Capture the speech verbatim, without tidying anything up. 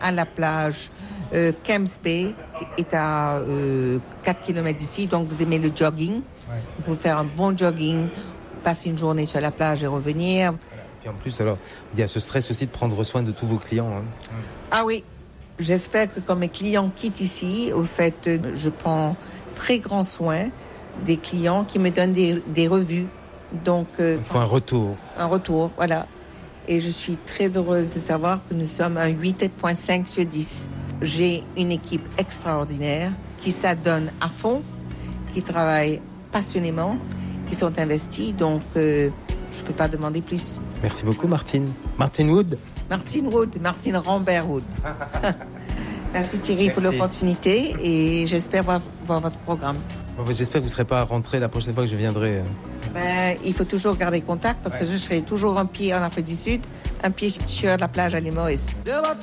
à la plage. Euh, Camps Bay est à euh, quatre kilomètres d'ici, donc vous aimez le jogging. Ouais. Vous pouvez faire un bon jogging, passer une journée sur la plage et revenir. Et en plus, alors, il y a ce stress aussi de prendre soin de tous vos clients. Hein. Ah oui, j'espère que quand mes clients quittent ici, au fait, je prends très grand soin des clients qui me donnent des, des revues. Donc, euh, Il faut un retour. Un retour, voilà. Et je suis très heureuse de savoir que nous sommes un huit virgule cinq sur dix. J'ai une équipe extraordinaire qui s'adonne à fond, qui travaille passionnément, qui sont investis. Donc, euh, je ne peux pas demander plus. Merci beaucoup, Martine. Martine Wood. Martine Wood, Martine Rambert Wood. Merci Thierry Merci. pour l'opportunité et j'espère voir, voir votre programme. Bon, j'espère que vous ne serez pas rentré la prochaine fois que je viendrai. Ben, il faut toujours garder contact parce ouais. que je serai toujours un pied en Afrique du Sud, un pied sur la plage à l'île Maurice.